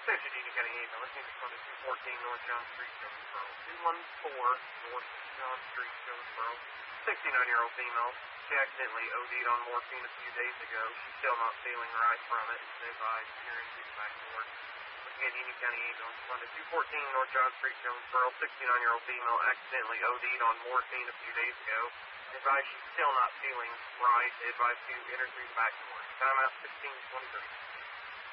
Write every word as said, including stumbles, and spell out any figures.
Station Union County ambulance, unit responded two fourteen North John Street, Jonesboro. two one four North John Street, Jonesboro. sixty-nine-year-old female. She accidentally O D'd on morphine a few days ago. She's still not feeling right from it. She's advised hearing to back to work. Once again, Union County ambulance responded two fourteen North John Street, Jonesboro. sixty-nine-year-old female accidentally O D'd on morphine a few days ago. Advised she's still not feeling right. Advised to enter through the back door. Timeout sixteen twenty-three.